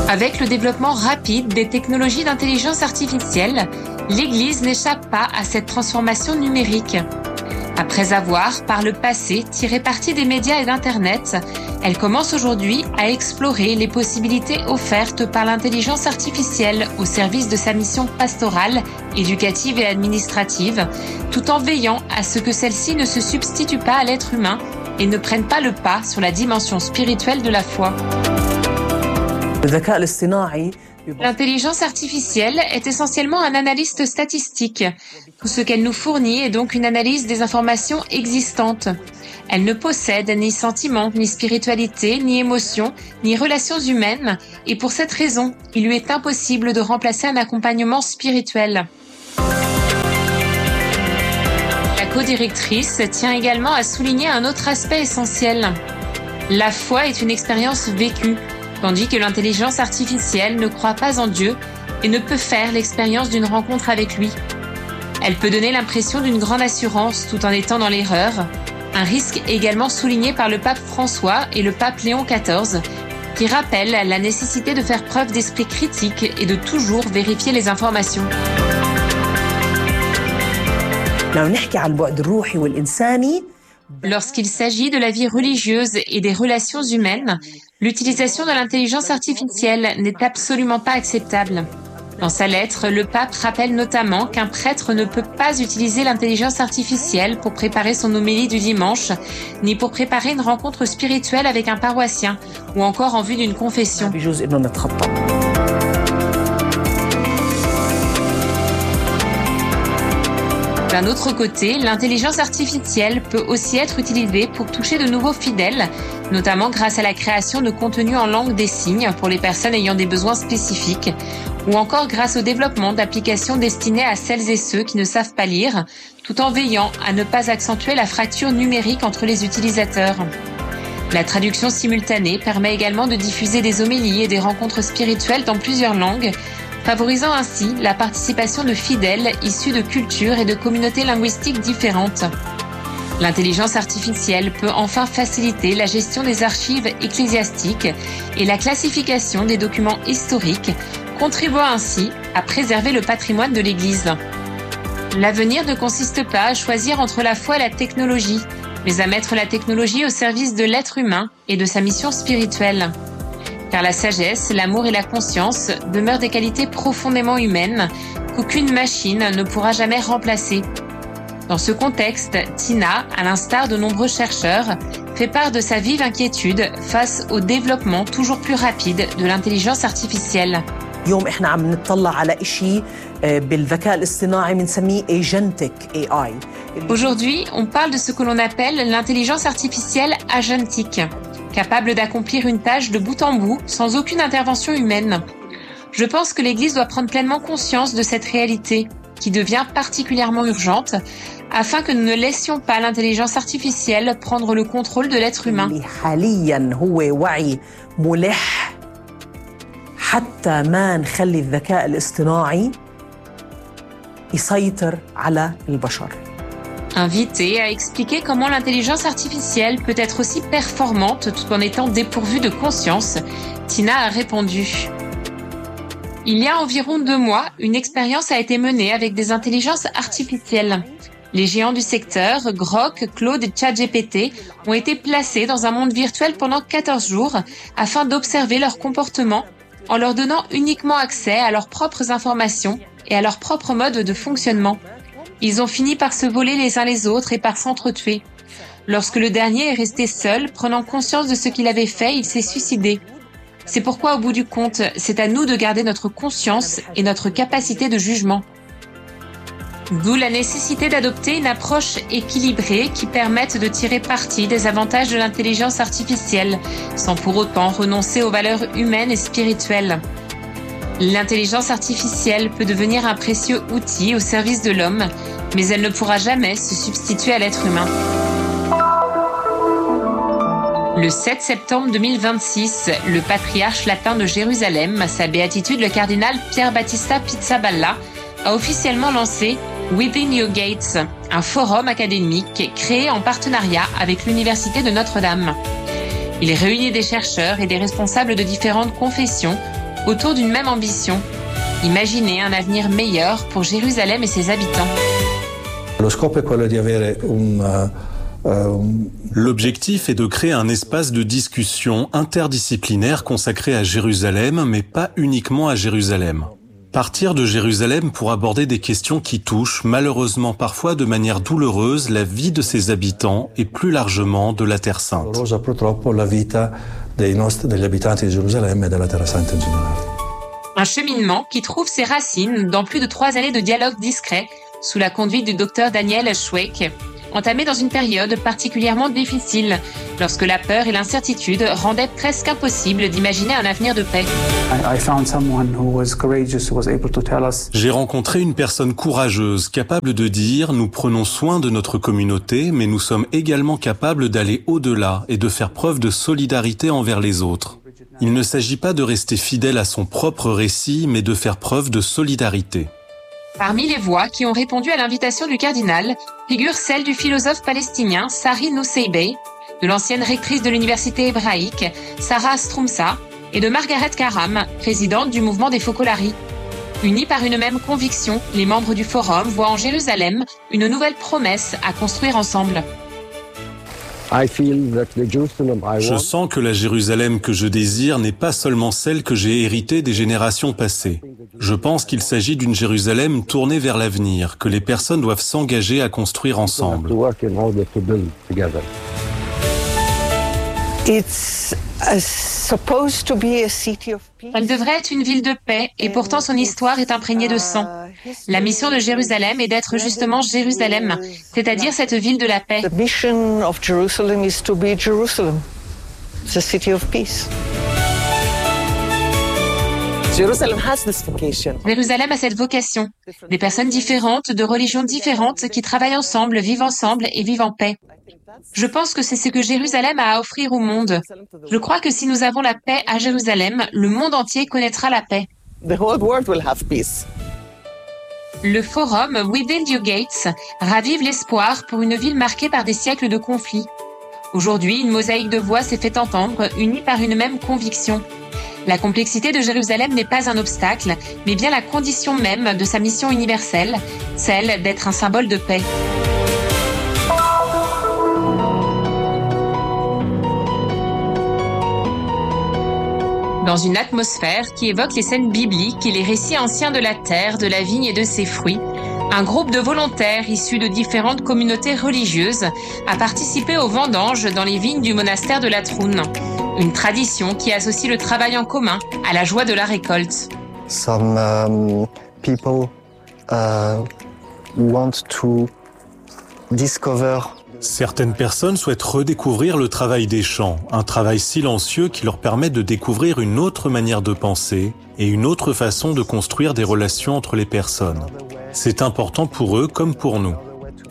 Avec le développement rapide des technologies d'intelligence artificielle, l'Église n'échappe pas à cette transformation numérique. Après avoir, par le passé, tiré parti des médias et d'Internet, elle commence aujourd'hui à explorer les possibilités offertes par l'intelligence artificielle au service de sa mission pastorale, éducative et administrative, tout en veillant à ce que celle-ci ne se substitue pas à l'être humain et ne prenne pas le pas sur la dimension spirituelle de la foi. L'intelligence artificielle est essentiellement un analyste statistique. Tout ce qu'elle nous fournit est donc une analyse des informations existantes. Elle ne possède ni sentiments, ni spiritualité, ni émotions, ni relations humaines, et pour cette raison, il lui est impossible de remplacer un accompagnement spirituel. La co-directrice tient également à souligner un autre aspect essentiel. La foi est une expérience vécue, tandis que l'intelligence artificielle ne croit pas en Dieu et ne peut faire l'expérience d'une rencontre avec lui. Elle peut donner l'impression d'une grande assurance tout en étant dans l'erreur, un risque également souligné par le pape François et le pape Léon XIV, qui rappellent la nécessité de faire preuve d'esprit critique et de toujours vérifier les informations. Lorsqu'il s'agit de la vie religieuse et des relations humaines, l'utilisation de l'intelligence artificielle n'est absolument pas acceptable. Dans sa lettre, le pape rappelle notamment qu'un prêtre ne peut pas utiliser l'intelligence artificielle pour préparer son homélie du dimanche, ni pour préparer une rencontre spirituelle avec un paroissien, ou encore en vue d'une confession. D'un autre côté, l'intelligence artificielle peut aussi être utilisée pour toucher de nouveaux fidèles, notamment grâce à la création de contenus en langue des signes pour les personnes ayant des besoins spécifiques, ou encore grâce au développement d'applications destinées à celles et ceux qui ne savent pas lire, tout en veillant à ne pas accentuer la fracture numérique entre les utilisateurs. La traduction simultanée permet également de diffuser des homélies et des rencontres spirituelles dans plusieurs langues, favorisant ainsi la participation de fidèles issus de cultures et de communautés linguistiques différentes. L'intelligence artificielle peut enfin faciliter la gestion des archives ecclésiastiques et la classification des documents historiques, contribuant ainsi à préserver le patrimoine de l'Église. L'avenir ne consiste pas à choisir entre la foi et la technologie, mais à mettre la technologie au service de l'être humain et de sa mission spirituelle. Car la sagesse, l'amour et la conscience demeurent des qualités profondément humaines qu'aucune machine ne pourra jamais remplacer. Dans ce contexte, Tina, à l'instar de nombreux chercheurs, fait part de sa vive inquiétude face au développement toujours plus rapide de l'intelligence artificielle. اليوم احنا عم نطلع على إشي بالذكاء الاصطناعي بنسميه agentic AI. Aujourd'hui, on parle de ce que l'on appelle l'intelligence artificielle agentique, capable d'accomplir une tâche de bout en bout sans aucune intervention humaine. Je pense que l'Église doit prendre pleinement conscience de cette réalité, qui devient particulièrement urgente, afin que nous ne laissions pas l'intelligence artificielle prendre le contrôle de l'être humain. حتى ما نخلي الذكاء الاصطناعي يسيطر على البشر. Invité à expliquer comment l'intelligence artificielle peut être aussi performante tout en étant dépourvue de conscience, Tina a répondu. Il y a environ 2 mois, une expérience a été menée avec des intelligences artificielles. Les géants du secteur, Grok, Claude et ChatGPT, ont été placés dans un monde virtuel pendant 14 jours afin d'observer leur comportement en leur donnant uniquement accès à leurs propres informations et à leur propre mode de fonctionnement. Ils ont fini par se voler les uns les autres et par s'entretuer. Lorsque le dernier est resté seul, prenant conscience de ce qu'il avait fait, il s'est suicidé. C'est pourquoi, au bout du compte, c'est à nous de garder notre conscience et notre capacité de jugement. D'où la nécessité d'adopter une approche équilibrée qui permette de tirer parti des avantages de l'intelligence artificielle, sans pour autant renoncer aux valeurs humaines et spirituelles. L'intelligence artificielle peut devenir un précieux outil au service de l'homme, mais elle ne pourra jamais se substituer à l'être humain. Le 7 septembre 2026, le patriarche latin de Jérusalem, sa béatitude le cardinal Pier Battista Pizzaballa, a officiellement lancé Within Your Gates, un forum académique créé en partenariat avec l'Université de Notre-Dame. Il réunit des chercheurs et des responsables de différentes confessions autour d'une même ambition. Imaginer un avenir meilleur pour Jérusalem et ses habitants. L'objectif est de créer un espace de discussion interdisciplinaire consacré à Jérusalem, mais pas uniquement à Jérusalem. Partir de Jérusalem pour aborder des questions qui touchent, malheureusement parfois de manière douloureuse, la vie de ses habitants et plus largement de la Terre Sainte. Un cheminement qui trouve ses racines dans plus de 3 années de dialogue discret sous la conduite du docteur Daniel Schweik, entamé dans une période particulièrement difficile, lorsque la peur et l'incertitude rendaient presque impossible d'imaginer un avenir de paix. J'ai rencontré une personne courageuse, capable de dire « Nous prenons soin de notre communauté, mais nous sommes également capables d'aller au-delà et de faire preuve de solidarité envers les autres. » Il ne s'agit pas de rester fidèle à son propre récit, mais de faire preuve de solidarité. Parmi les voix qui ont répondu à l'invitation du cardinal figure celle du philosophe palestinien Sari Nusseibeh, de l'ancienne rectrice de l'université hébraïque Sarah Strumsa et de Margaret Karam, présidente du mouvement des Focolari. Unis par une même conviction, les membres du forum voient en Jérusalem une nouvelle promesse à construire ensemble. Je sens que la Jérusalem que je désire n'est pas seulement celle que j'ai héritée des générations passées. Je pense qu'il s'agit d'une Jérusalem tournée vers l'avenir, que les personnes doivent s'engager à construire ensemble. Elle devrait être une ville de paix et pourtant son histoire est imprégnée de sang. La mission de Jérusalem est d'être justement Jérusalem, c'est-à-dire cette ville de la paix. Jérusalem a cette vocation. Des personnes différentes, de religions différentes qui travaillent ensemble, vivent ensemble et vivent en paix. Je pense que c'est ce que Jérusalem a à offrir au monde. Je crois que si nous avons la paix à Jérusalem, le monde entier connaîtra la paix. Le forum We Build Your Gates ravive l'espoir pour une ville marquée par des siècles de conflits. Aujourd'hui, une mosaïque de voix s'est fait entendre, unie par une même conviction. La complexité de Jérusalem n'est pas un obstacle, mais bien la condition même de sa mission universelle, celle d'être un symbole de paix. Dans une atmosphère qui évoque les scènes bibliques et les récits anciens de la terre, de la vigne et de ses fruits, un groupe de volontaires issus de différentes communautés religieuses a participé aux vendanges dans les vignes du monastère de Latroun. Une tradition qui associe le travail en commun à la joie de la récolte. Some people want to discover. Certaines personnes souhaitent redécouvrir le travail des champs, un travail silencieux qui leur permet de découvrir une autre manière de penser et une autre façon de construire des relations entre les personnes. C'est important pour eux comme pour nous.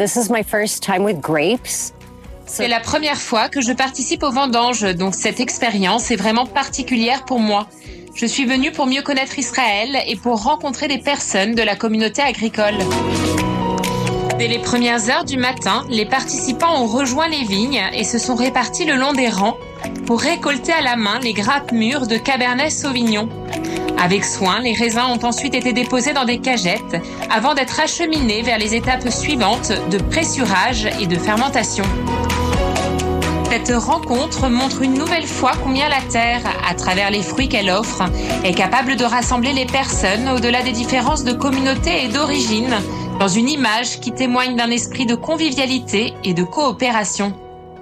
C'est la première fois que je participe aux vendanges, donc cette expérience est vraiment particulière pour moi. Je suis venue pour mieux connaître Israël et pour rencontrer des personnes de la communauté agricole. Dès les premières heures du matin, les participants ont rejoint les vignes et se sont répartis le long des rangs pour récolter à la main les grappes mûres de Cabernet Sauvignon. Avec soin, les raisins ont ensuite été déposés dans des cagettes avant d'être acheminés vers les étapes suivantes de pressurage et de fermentation. Cette rencontre montre une nouvelle fois combien la terre, à travers les fruits qu'elle offre, est capable de rassembler les personnes au-delà des différences de communauté et d'origine, dans une image qui témoigne d'un esprit de convivialité et de coopération.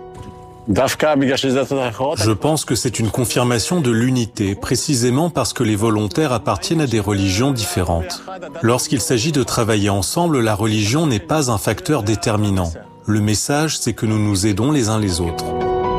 Je pense que c'est une confirmation de l'unité, précisément parce que les volontaires appartiennent à des religions différentes. Lorsqu'il s'agit de travailler ensemble, la religion n'est pas un facteur déterminant. Le message, c'est que nous nous aidons les uns les autres.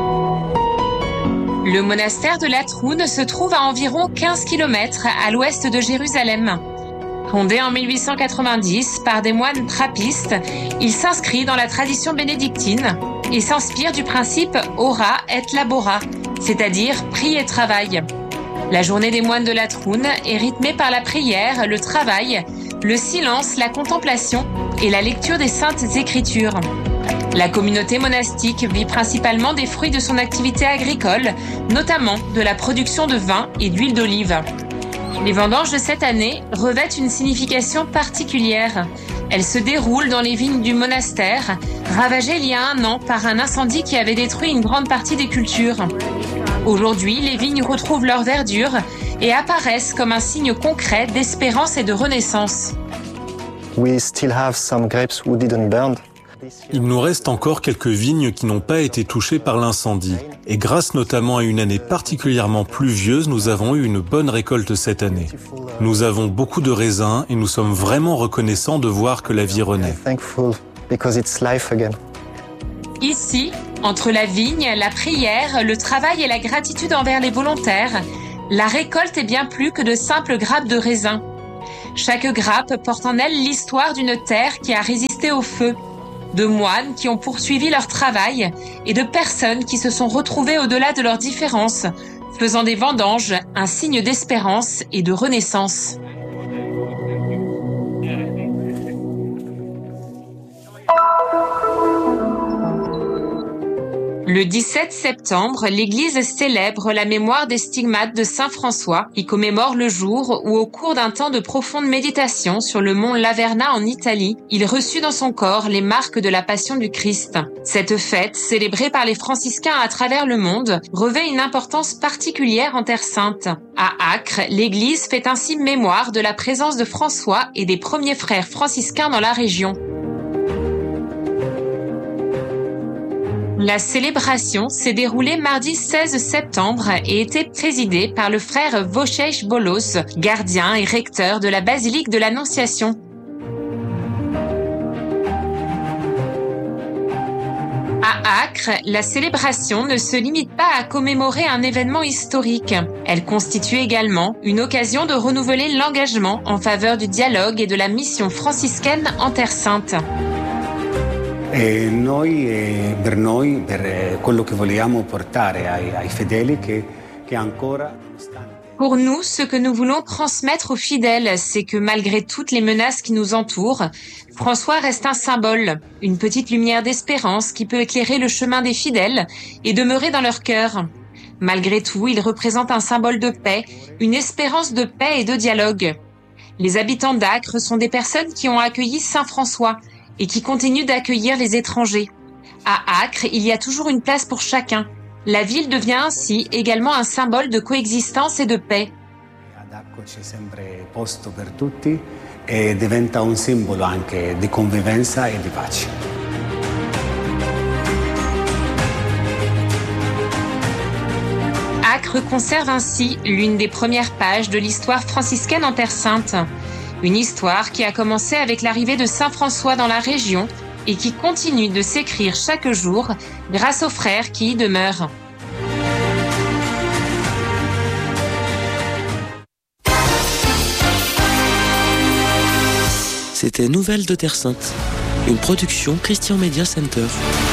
Le monastère de Latroun se trouve à environ 15 km à l'ouest de Jérusalem. Fondé en 1890 par des moines trappistes, il s'inscrit dans la tradition bénédictine et s'inspire du principe ora et labora, c'est-à-dire prie et travail. La journée des moines de Latroun est rythmée par la prière, le travail, le silence, la contemplation et la lecture des saintes écritures. La communauté monastique vit principalement des fruits de son activité agricole, notamment de la production de vin et d'huile d'olive. Les vendanges de cette année revêtent une signification particulière. Elles se déroulent dans les vignes du monastère, ravagées il y a 1 an par un incendie qui avait détruit une grande partie des cultures. Aujourd'hui, les vignes retrouvent leur verdure et apparaissent comme un signe concret d'espérance et de renaissance. We still have some grapes who didn't burn. Il nous reste encore quelques vignes qui n'ont pas été touchées par l'incendie. Et grâce notamment à une année particulièrement pluvieuse, nous avons eu une bonne récolte cette année. Nous avons beaucoup de raisins et nous sommes vraiment reconnaissants de voir que la vie renaît. Thankful because it's life again. Ici, entre la vigne, la prière, le travail et la gratitude envers les volontaires, la récolte est bien plus que de simples grappes de raisins. Chaque grappe porte en elle l'histoire d'une terre qui a résisté au feu, de moines qui ont poursuivi leur travail et de personnes qui se sont retrouvées au-delà de leurs différences, faisant des vendanges un signe d'espérance et de renaissance. Le 17 septembre, l'Église célèbre la mémoire des stigmates de Saint François, qui commémore le jour où, au cours d'un temps de profonde méditation sur le mont Laverna en Italie, il reçut dans son corps les marques de la Passion du Christ. Cette fête, célébrée par les franciscains à travers le monde, revêt une importance particulière en Terre Sainte. À Acre, l'Église fait ainsi mémoire de la présence de François et des premiers frères franciscains dans la région. La célébration s'est déroulée mardi 16 septembre et était présidée par le frère Wojciech Bolos, gardien et recteur de la basilique de l'Annonciation. À Acre, la célébration ne se limite pas à commémorer un événement historique. Elle constitue également une occasion de renouveler l'engagement en faveur du dialogue et de la mission franciscaine en Terre Sainte. Per quello che vogliamo portare ai fedeli che ancora. Pour nous, ce que nous voulons transmettre aux fidèles, c'est que malgré toutes les menaces qui nous entourent, François reste un symbole, une petite lumière d'espérance qui peut éclairer le chemin des fidèles et demeurer dans leur cœur. Malgré tout, il représente un symbole de paix, une espérance de paix et de dialogue. Les habitants d'Acre sont des personnes qui ont accueilli Saint François et qui continuent d'accueillir les étrangers. À Acre, il y a toujours une place pour chacun. La ville devient ainsi également un symbole de coexistence et de paix. Ad Acre c'è sempre posto per tutti e diventa un simbolo anche di convivenza e di pace. Acre conserve ainsi l'une des premières pages de l'histoire franciscaine en Terre Sainte. Une histoire qui a commencé avec l'arrivée de Saint François dans la région et qui continue de s'écrire chaque jour grâce aux frères qui y demeurent. C'était Nouvelles de Terre Sainte, une production Christian Media Center.